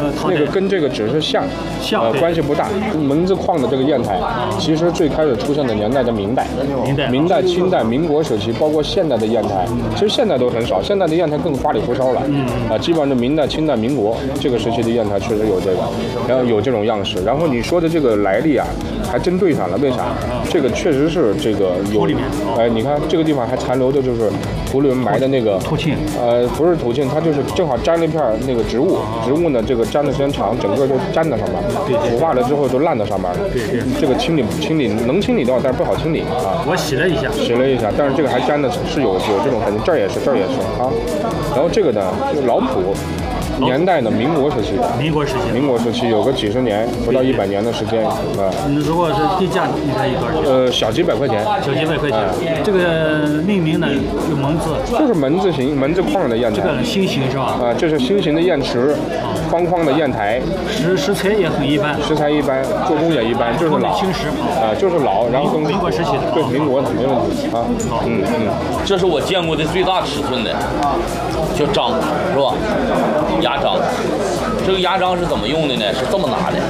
那个跟这个只是像，关系不大。门字框的这个砚台，其实最开始出现的年代在明代、清代、民国时期，包括现代的砚台，其实现在都很少，现在的砚台更花里胡哨了。基本上是明代、清代、民国这个时期的砚台确实有这个，然后有这种样式。然后你说的这个来历啊，还真对上了，为啥？这个确实是这个有，你看这个地方还残留的就是土里面埋的那个土磬， 不是土磬，它就是正好粘了一片那个植物呢，这个粘的时间长，整个就粘在上面，腐化了之后就烂在上面了。 对， 这个清理能清理掉，但是不好清理啊。 我洗了一下， 但是这个还粘的是有这种痕迹，这儿也是啊。然后这个呢，就老朴。年代呢，民国时期有个几十年，不到100年的时间啊。 如果是地价，你看一多少钱？ 小几百块钱。 这个命名呢有门字， 就是门字框的砚台。 这个新型是吧？ 这是新型的砚池，方框的砚台。 食材也很一般， 做工也一般，就是老。 青石就是老，然后民国时期的。 对，民国的没问题啊。 这是我见过的最大尺寸的，叫章，是吧？牙章，这个牙章是怎么用的呢？是这么拿的，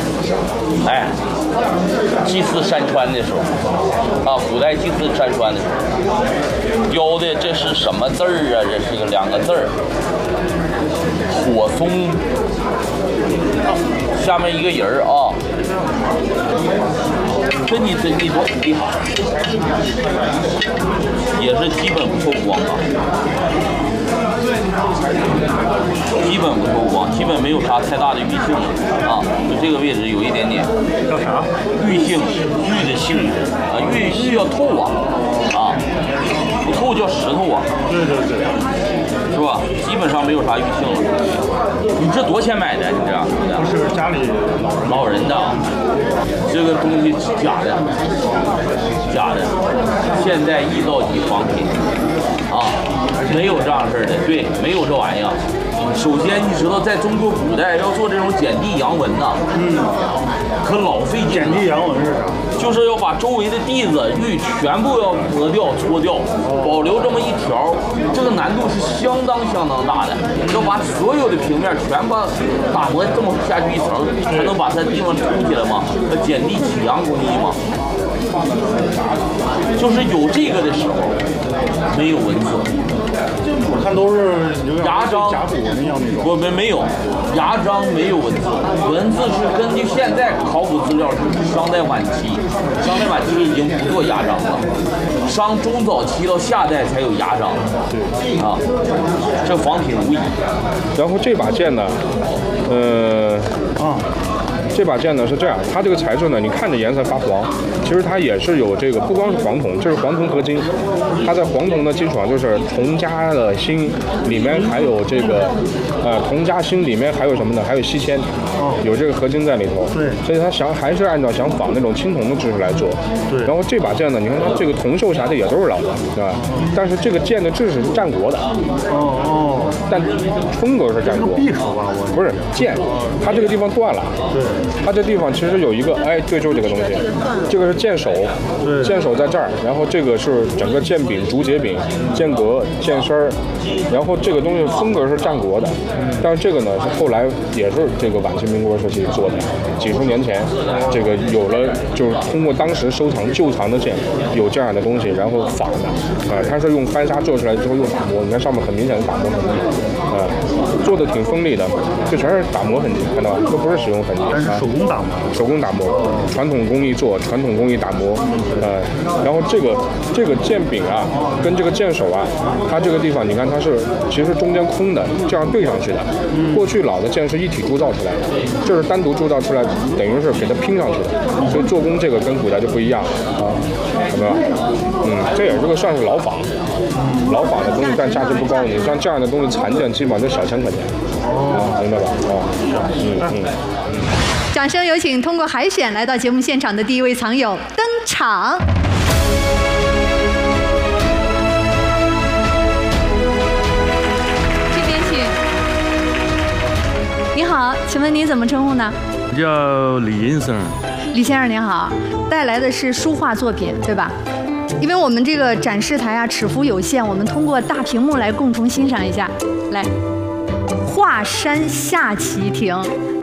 祭祀山川的时候，古代祭祀山川的时候，雕的这是什么字儿啊？这是个2个字儿，火松，下面一个人啊，这你多厉害，也是基本不透光啊。基本没有啥太大的玉性啊，就这个位置有一点点叫啥？ 玉性，玉的性质啊，玉要透不透叫石头啊。 对， 是吧？基本上没有啥玉性了。你这多少钱买的？你这？ 不是家里老人的，这个东西假的，现代一到底仿品没有这样式的，对，没有这玩意儿。首先，你知道，在中国古代要做这种剪地阳纹呐，可老费劲。 剪地阳纹是啥？ 就是要把周围的地子玉全部要磨掉、搓掉，保留这么一条，这个难度是相当大的。要把所有的平面全把打磨这么下去一层，才能把它地方凸起来嘛，剪地起阳工艺嘛。就是有这个的时候，没有文字。 我看都是牙章甲骨文一样那种。 我们没有，牙章没有文字，文字是根据现在考古资料是商代晚期已经不做牙章了，商中早期到夏代才有牙章。 对这仿品无疑。 然后这把剑呢，这把剑呢是这样，它这个材质呢，你看着颜色发黄，其实它也是有这个，不光是黄铜，这是黄铜合金，它在黄铜的基础上就是铜加的锌，里面还有这个，铜加锌里面还有什么呢？还有锡铅，有这个合金在里头。 对， 所以它还是按照想仿那种青铜的知识来做。 对。 然后这把剑呢，你看它这个铜锈啥的也都是老的，对吧？但是这个剑的制式是战国的。但风格是战国。 匕首吧， 不是剑，它这个地方断了。 对。 它这地方其实有一个，对，就是这个东西，这个是剑手，剑手在这儿，然后这个是整个剑柄、竹节柄、剑格、剑身儿，然后这个东西风格是战国的，但是这个呢是后来也是这个晚期民国时期做的，几十年前，这个有了就是通过当时收藏旧藏的剑有这样的东西，然后仿的，它是用翻砂做出来之后用打磨，你看上面很明显的打磨痕迹，做的挺锋利的，这全是打磨痕迹，看到吧？都不是使用痕迹。手工打磨，传统工艺做，传统工艺打磨，然后这个剑柄啊，跟这个剑手啊，它这个地方你看它是其实中间空的，这样对上去的。过去老的剑是一体铸造出来的，这是单独铸造出来，等于是给它拼上去的，所以做工这个跟古代就不一样了有没有？这也是个算是老仿的东西，但价值不高。你像这样的东西残件，基本上就小1000块钱，明白吧？ 掌声有请通过海选来到节目现场的第一位藏友登场。这边请。你好，请问您怎么称呼呢？ 我叫李银生。 李先生您好，带来的是书画作品对吧？因为我们这个展示台尺幅有限，我们通过大屏幕来共同欣赏一下。来，华山下棋亭。